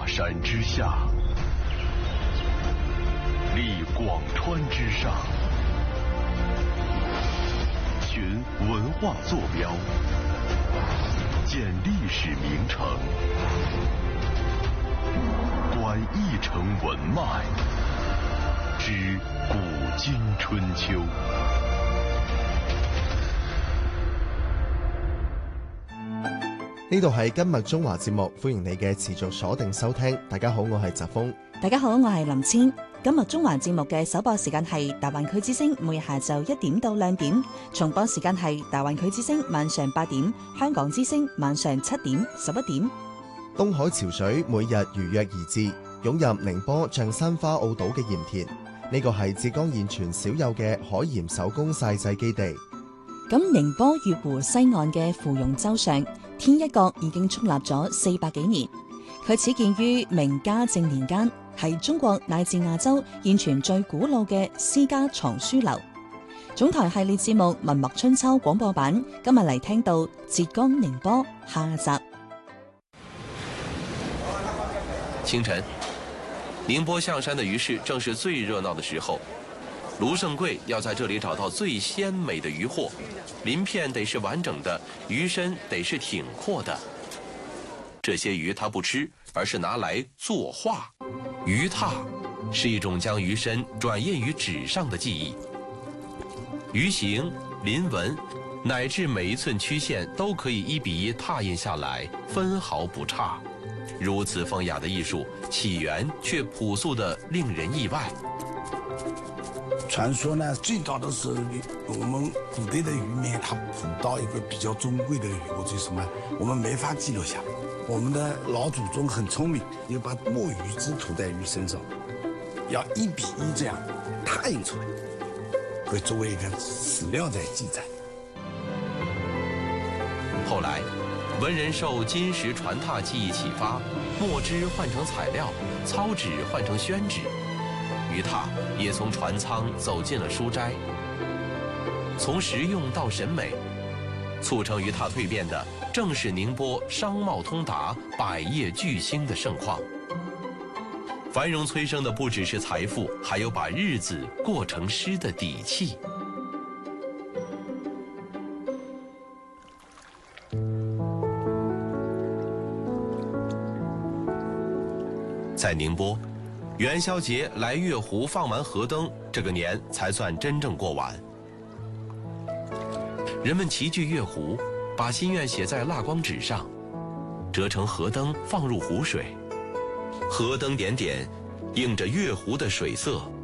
大山之下，立广川之上，寻文化坐标，建历史名城，观一城文脉，知古今春秋。 呢度係今日中華節目，歡迎你嘅持續鎖定收聽。大家好，我係澤峰。 大家好，我係林千。今日中華節目嘅首播時間係大灣區之聲，每日下晝1點到2點；重播時間係大灣區之聲晚上8點，香港之聲晚上7點、11點。 東海潮水每日如約而至，湧入寧波象山花澳島嘅鹽田。呢個係浙江現存少有嘅海鹽手工曬製基地。 咁寧波月湖西岸嘅芙蓉洲上，天一閣已經矗立咗400幾年。佢始建於明嘉靖年間，係中國乃至亞洲現存最古老嘅私家藏書樓。總台系列節目《文墨春秋》廣播版，今日嚟聽到浙江寧波下集。 清晨，寧波象山的魚市正是最熱鬧的時候。盧勝貴要在這裡找到最鮮美的魚貨，鱗片得是完整的，魚身得是挺闊的。這些魚他不吃，而是拿來作畫。魚拓是一種將魚身轉印於紙上的技藝。魚形、鱗紋，乃至每一寸曲線都可以1比1拓印下來，分毫不差。如此風雅的藝術，起源卻樸素得令人意外。 傳說呢，最早的時候，我們古代的漁民他捕到一個比較珍貴的魚或者什麼，我們沒法記錄下來。我們的老祖宗很聰明，要把墨魚汁塗在魚身上，要1比1這樣拓印出來，會作為一個史料在記載。 後來，文人受金石傳拓技藝啟發，墨汁換成材料，糙紙換成宣紙。魚拓也從船艙走進了書齋，從實用到審美，促成魚拓蛻變的正是寧波商貿通達、百業巨興的盛況。繁榮催生的不只是財富，還有把日子過成詩的底氣。在寧波，元宵節來月湖放完河燈，這個年才算真正過完。人們齊聚月湖，把心願寫在蠟光紙上，折成河燈放入湖水。河燈點點，映着月湖的水色，